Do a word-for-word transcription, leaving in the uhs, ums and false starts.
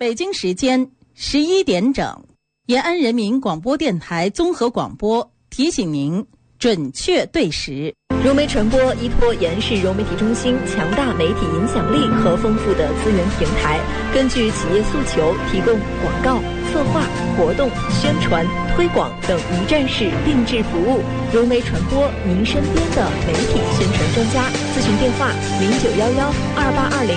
北京时间十一点整，延安人民广播电台综合广播提醒您准确对时。 融媒传播依托延安市融媒体中心强大媒体影响力和丰富的资源平台，根据企业诉求提供广告、策划、活动、宣传、推广等一站式定制服务。融媒传播，您身边的媒体宣传专家。咨询电话：零九幺幺二八二零